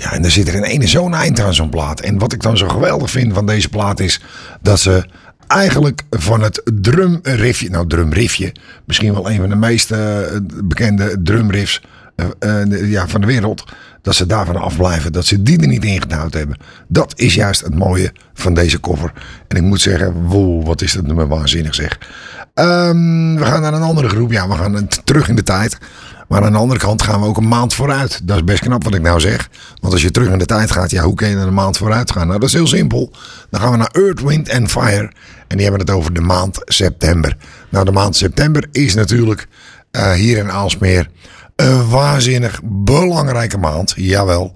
Ja, en er zit er een ene zo'n eind aan zo'n plaat. En wat ik dan zo geweldig vind van deze plaat is dat ze eigenlijk van het drumriffje, nou drumriffje, misschien wel een van de meest bekende drumriffs van de wereld, dat ze daarvan afblijven, dat ze die er niet in gedouwd hebben. Dat is juist het mooie van deze cover. En ik moet zeggen, wow, wat is dat nummer waanzinnig zeg. We gaan naar een andere groep. Ja, we gaan terug in de tijd. Maar aan de andere kant gaan we ook een maand vooruit. Dat is best knap wat ik nou zeg. Want als je terug in de tijd gaat, ja, hoe kun je dan een maand vooruit gaan? Nou, dat is heel simpel. Dan gaan we naar Earth, Wind and Fire. En die hebben het over de maand september. Nou, de maand september is natuurlijk hier in Aalsmeer een waanzinnig belangrijke maand. Jawel.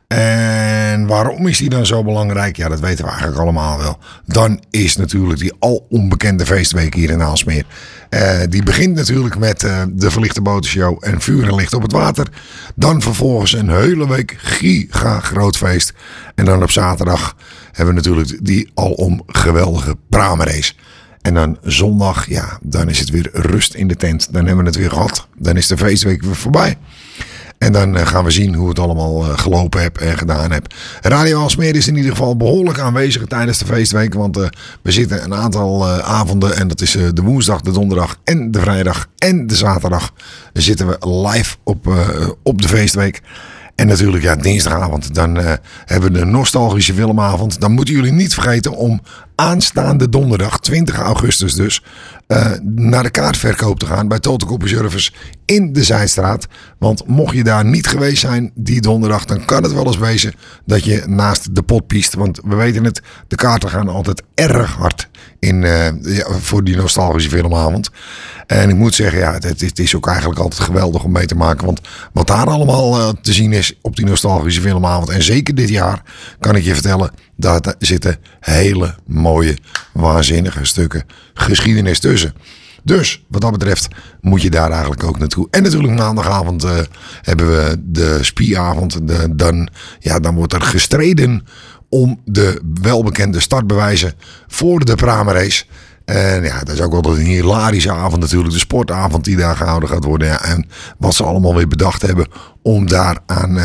En waarom is die dan zo belangrijk? Ja, dat weten we eigenlijk allemaal wel. Dan is natuurlijk die al onbekende feestweek hier in Aalsmeer. Die begint natuurlijk met de verlichte botenshow en vuur en licht op het water. Dan vervolgens een hele week giga groot feest. En dan op zaterdag hebben we natuurlijk die alom geweldige pramenrace. En dan zondag, ja, dan is het weer rust in de tent. Dan hebben we het weer gehad. Dan is de feestweek weer voorbij. En dan gaan we zien hoe het allemaal gelopen heb en gedaan heb. Radio Aalsmeer is in ieder geval behoorlijk aanwezig tijdens de feestweek. Want we zitten een aantal avonden. En dat is de woensdag, de donderdag en de vrijdag en de zaterdag. Dan zitten we live op de feestweek. En natuurlijk, ja, dinsdagavond. Dan hebben we de nostalgische filmavond. Dan moeten jullie niet vergeten om aanstaande donderdag, 20 augustus dus, naar de kaartverkoop te gaan bij Total Copy Service in de Zijstraat. Want mocht je daar niet geweest zijn die donderdag, dan kan het wel eens wezen dat je naast de pot piest. Want we weten het, de kaarten gaan altijd erg hard voor die nostalgische filmavond. En ik moet zeggen, ja, het is ook eigenlijk altijd geweldig om mee te maken. Want wat daar allemaal te zien is op die nostalgische filmavond, en zeker dit jaar, kan ik je vertellen, daar zitten hele mooie, waanzinnige stukken geschiedenis tussen. Dus wat dat betreft moet je daar eigenlijk ook naartoe. En natuurlijk maandagavond hebben we de spieavond. Dan wordt er gestreden om de welbekende startbewijzen voor de pramenrace. En ja, dat is ook altijd een hilarische avond natuurlijk. De sportavond die daar gehouden gaat worden. Ja, en wat ze allemaal weer bedacht hebben om daar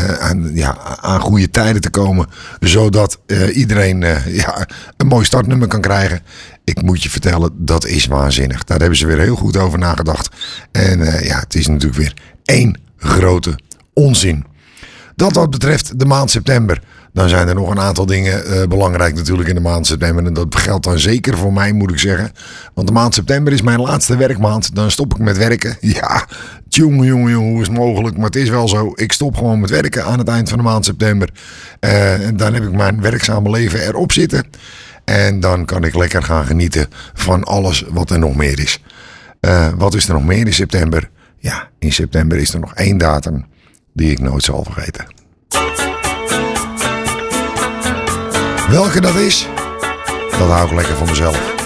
aan goede tijden te komen. Zodat iedereen een mooi startnummer kan krijgen. Ik moet je vertellen, dat is waanzinnig. Daar hebben ze weer heel goed over nagedacht. En het is natuurlijk weer één grote onzin. Dat wat betreft de maand september. Dan zijn er nog een aantal dingen belangrijk natuurlijk in de maand september. En dat geldt dan zeker voor mij, moet ik zeggen. Want de maand september is mijn laatste werkmaand. Dan stop ik met werken. Ja, jongen, hoe is het mogelijk? Maar het is wel zo. Ik stop gewoon met werken aan het eind van de maand september. En dan heb ik mijn werkzame leven erop zitten. En dan kan ik lekker gaan genieten van alles wat er nog meer is. Wat is er nog meer in september? Ja, in september is er nog één datum die ik nooit zal vergeten. Welke dat is, dat hou ik lekker voor mezelf.